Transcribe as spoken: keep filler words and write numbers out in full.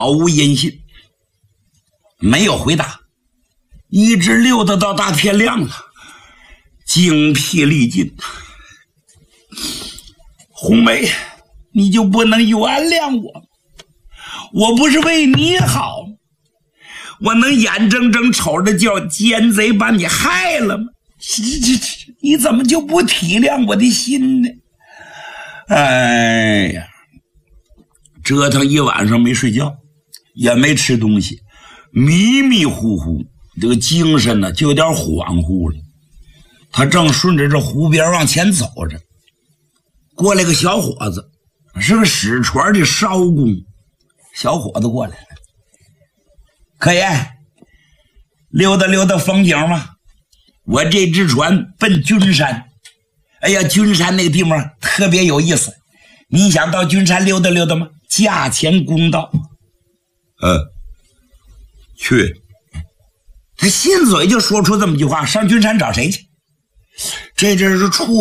毫无音信，没有回答，一直溜达到大天亮了，精疲力尽。红梅，你就不能原谅我？我不是为你好，我能眼睁睁瞅着叫奸贼把你害了吗？你怎么就不体谅我的心呢？哎呀，折腾一晚上没睡觉，也没吃东西，迷迷糊糊，这个精神呢就有点恍惚了。他正顺着这湖边往前走着，过来个小伙子，是个使船的艄公。小伙子过来了，可爷，溜达溜达风景吗？我这只船奔君山。哎呀，君山那个地方特别有意思，你想到君山溜达溜达吗？价钱公道。呃，去。他信嘴就说出这么句话，上君山找谁去？这阵是处